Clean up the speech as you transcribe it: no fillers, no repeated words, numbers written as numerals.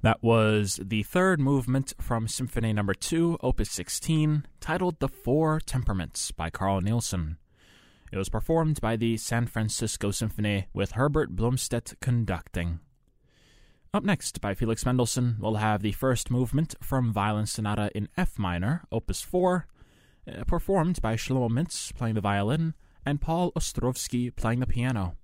That was the third movement from Symphony No. 2, Opus 16, titled The Four Temperaments by Carl Nielsen. It was performed by the San Francisco Symphony with Herbert Blomstedt conducting. Up next, by Felix Mendelssohn, we'll have the first movement from Violin Sonata in F minor, Opus 4, performed by Shlomo Mintz playing the violin and Paul Ostrovsky playing the piano.